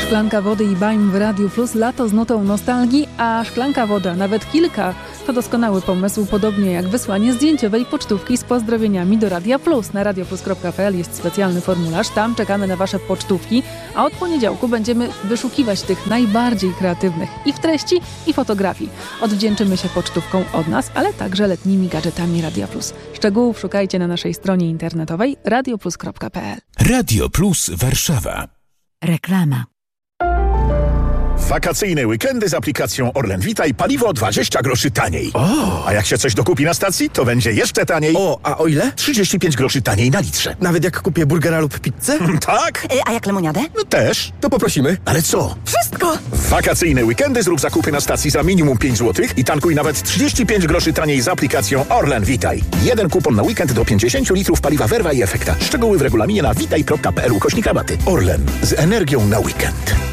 Szklanka wody i Baim w Radiu Plus, lato z nutą nostalgii, a szklanka wody, nawet kilka, to doskonały pomysł, podobnie jak wysłanie zdjęciowej pocztówki z pozdrowieniami do Radia Plus. Na radioplus.pl jest specjalny formularz, tam czekamy na Wasze pocztówki, a od poniedziałku będziemy wyszukiwać tych najbardziej kreatywnych i w treści, i fotografii. Odwdzięczymy się pocztówką od nas, ale także letnimi gadżetami Radia Plus. Szczegółów szukajcie na naszej stronie internetowej radioplus.pl. Radio Plus Warszawa. Reklama. Wakacyjne weekendy z aplikacją Orlen Vitaj, paliwo 20 groszy taniej. A jak się coś dokupi na stacji, to będzie jeszcze taniej. A o ile? 35 groszy taniej na litrze. Nawet jak kupię burgera lub pizzę? Tak? A jak lemoniadę? No też. To poprosimy. Ale co? Wszystko! W wakacyjne weekendy zrób zakupy na stacji za minimum 5 zł i tankuj nawet 35 groszy taniej z aplikacją Orlen Vitaj. Jeden kupon na weekend do 50 litrów paliwa Verva i Efekta. Szczegóły w regulaminie na vitaj.pl/rabaty. Orlen. Z energią na weekend.